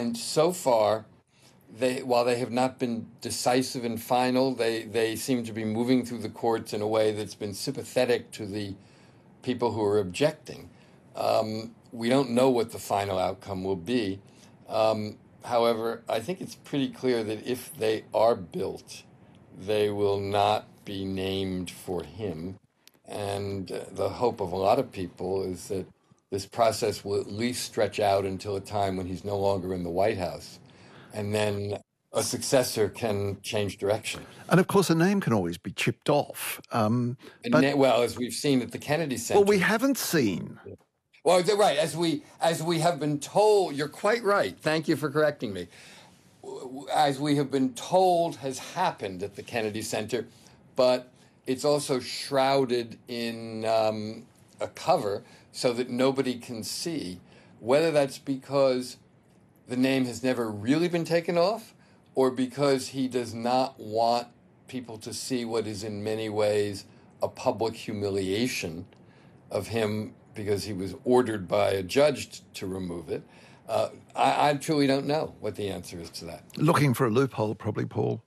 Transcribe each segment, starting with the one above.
And so far, while they have not been decisive and final, they seem to be moving through the courts in a way that's been sympathetic to the people who are objecting. We don't know what the final outcome will be. However, I think it's pretty clear that if they are built, they will not be named for him. And the hope of a lot of people is that this process will at least stretch out until a time when he's no longer in the White House. And then a successor can change direction. And, of course, a name can always be chipped off. Well, as we've seen at the Kennedy Center. Well, we haven't seen. Well, right. As we have been told, you're quite right. Thank you for correcting me. As we have been told has happened at the Kennedy Center, but it's also shrouded in a cover so that nobody can see, whether that's because the name has never really been taken off or because he does not want people to see what is in many ways a public humiliation of him because he was ordered by a judge to remove it. I truly don't know what the answer is to that. Looking for a loophole, probably, Paul.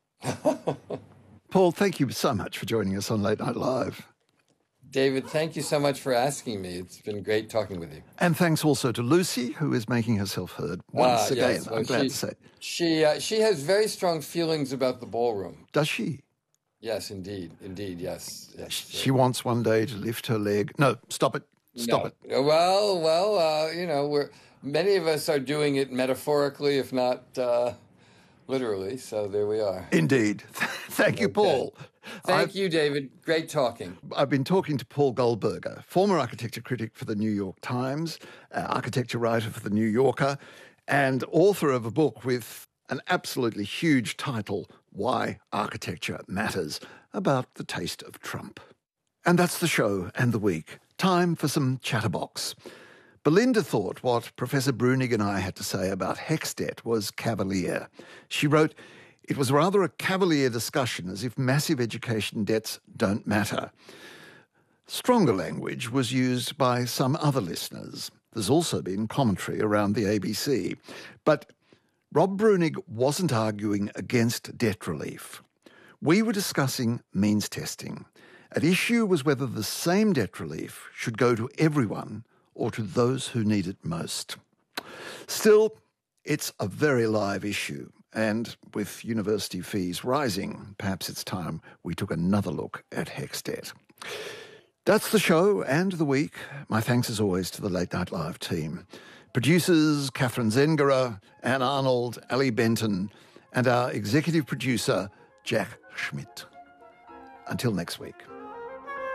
Paul, thank you so much for joining us on Late Night Live. David, thank you so much for asking me. It's been great talking with you. And thanks also to Lucy, who is making herself heard once again. Yes. Well, I'm glad to say. She has very strong feelings about the ballroom. Does she? Yes, indeed, yes. She wants one day to lift her leg. No, stop it. Stop it. Well, many of us are doing it metaphorically, if not literally. So there we are. Indeed. Thank you, Paul. Thank you, David. Great talking. I've been talking to Paul Goldberger, former architecture critic for the New York Times, architecture writer for the New Yorker, and author of a book with an absolutely huge title, Why Architecture Matters, about the taste of Trump. And that's the show and the week. Time for some chatterbox. Belinda thought what Professor Brunig and I had to say about HECS debt was cavalier. She wrote, "It was rather a cavalier discussion, as if massive education debts don't matter." Stronger language was used by some other listeners. There's also been commentary around the ABC. But Rob Brunig wasn't arguing against debt relief. We were discussing means testing. At issue was whether the same debt relief should go to everyone or to those who need it most. Still, it's a very live issue, and with university fees rising, perhaps it's time we took another look at HECS debt. That's the show and the week. My thanks as always to the Late Night Live team. Producers Catherine Zengara, Anne Arnold, Ali Benton, and our executive producer, Jack Schmidt. Until next week.